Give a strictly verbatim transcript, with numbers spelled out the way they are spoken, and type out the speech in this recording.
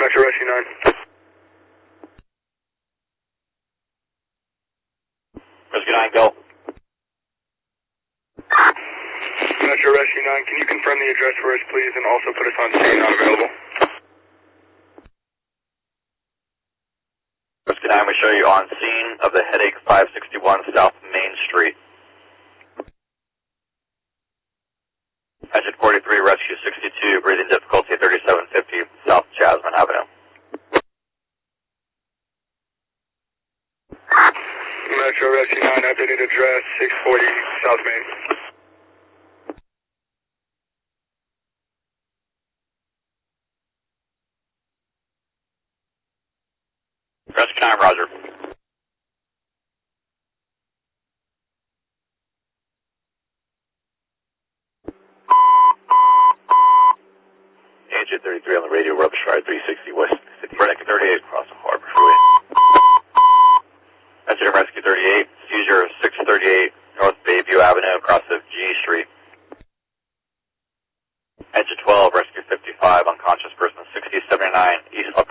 Metro Rescue nine. Rescue nine, go. Metro Rescue nine, can you confirm the address for us, please, and also put us on scene, not available? Rescue nine, we show you on scene of the Headache five sixty-one South Main Street. Engine forty-three, Rescue sixty-two, breathing difficulty thirty-seven fifty South Jasmine Avenue. Metro Rescue nine, updated address six forty South Main. Rescue nine, roger. Engine thirty-three on the radio, rubbish ride three sixty West Redneck thirty-eight across the Harbor Freeway. Engine Rescue thirty-eight, seizure six thirty-eight North Bayview Avenue across of G Street. Engine twelve, Rescue fifty-five, unconscious person sixty seventy-nine East